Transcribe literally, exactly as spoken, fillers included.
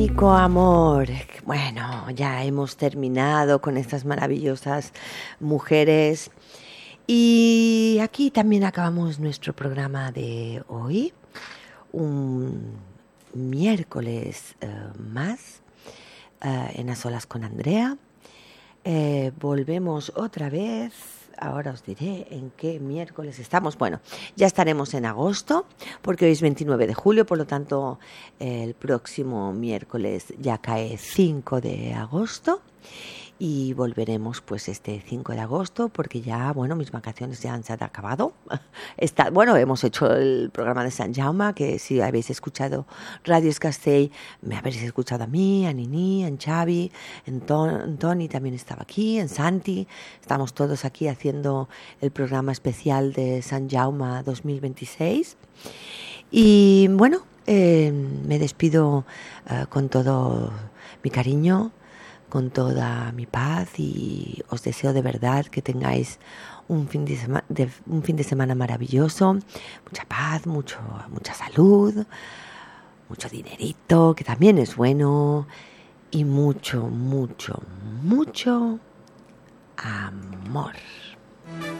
Mico amor, bueno, ya hemos terminado con estas maravillosas mujeres y aquí también acabamos nuestro programa de hoy, un miércoles uh, más uh, en A Solas con Andrea. Eh, volvemos otra vez. Ahora os diré en qué miércoles estamos. Bueno, ya estaremos en agosto, porque hoy es veintinueve de julio, por lo tanto, eh, el próximo miércoles ya cae cinco de agosto. Y volveremos pues este cinco de agosto, porque ya, bueno, mis vacaciones ya han se han acabado. Está, bueno, hemos hecho el programa de Sant Jaume, que si habéis escuchado Radio Escastell, me habéis escuchado a mí, a Nini, a Xavi, en Ton, Toni también estaba aquí, en Santi. Estamos todos aquí haciendo el programa especial de Sant Jaume dos mil veintiséis. Y bueno, eh, me despido uh, con todo mi cariño, con toda mi paz, y os deseo de verdad que tengáis un fin de semana, de, un fin de semana maravilloso, mucha paz, mucho, mucha salud, mucho dinerito, que también es bueno, y mucho, mucho, mucho amor.